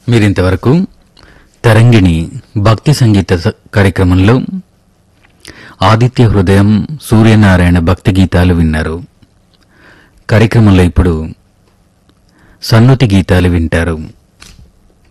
మీరింతవరకు తరంగిణి భక్తి సంగీత కార్యక్రమంలో ఆదిత్య హృదయం, సూర్యనారాయణ భక్తి గీతాలు విన్నారు. కార్యక్రమంలో ఇప్పుడు సన్నుతి గీతాలు వింటారు.